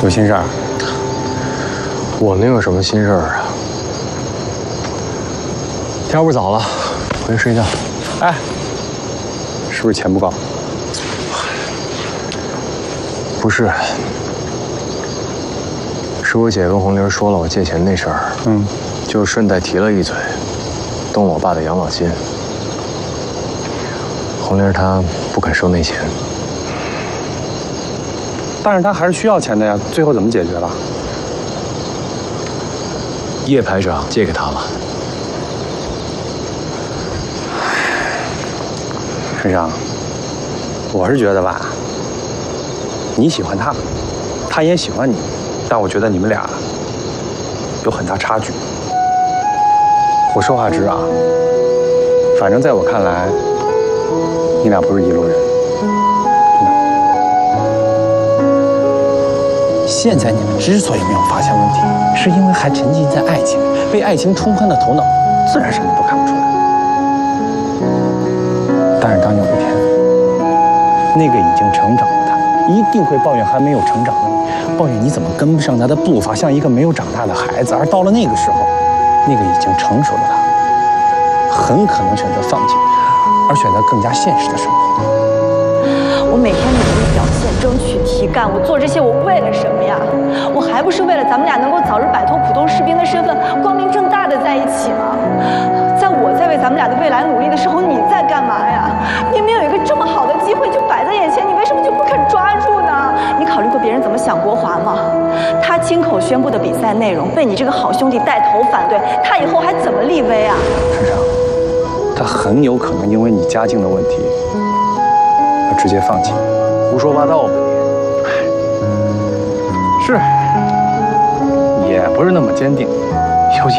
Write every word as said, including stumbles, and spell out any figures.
有心事儿？ 我能有什么心事儿啊？天不早了，回去睡觉。 哎，是不是钱不够？ 不是，是我姐跟红玲说了我借钱那事儿， 嗯， 就顺带提了一嘴，动我爸的养老金。红玲她不肯收那钱， 但是他还是需要钱的呀。最后怎么解决了？ 叶排长借给他了。 沈生，我是觉得吧，你喜欢他，他也喜欢你，但我觉得你们俩有很大差距。我说话直啊，反正在我看来，你俩不是一路人。 现在你们之所以没有发现问题，是因为还沉浸在爱情，被爱情冲昏了头脑，自然什么都看不出来。但是当有一天，那个已经成长的他，一定会抱怨还没有成长的你，抱怨你怎么跟不上他的步伐，像一个没有长大的孩子。而到了那个时候，那个已经成熟的他，很可能选择放弃，而选择更加现实的生活。 我每天努力表现，争取提干，我做这些我为了什么呀？我还不是为了咱们俩能够早日摆脱普通士兵的身份，光明正大的在一起吗？在我在为咱们俩的未来努力的时候，你在干嘛呀？明明有一个这么好的机会就摆在眼前，你为什么就不肯抓住呢？你考虑过别人怎么想国华吗？他亲口宣布的比赛内容被你这个好兄弟带头反对，他以后还怎么立威啊？ 沈生，他很有可能因为你家境的问题，而直接放弃。 胡说八道吧你！ 是，也不是那么坚定。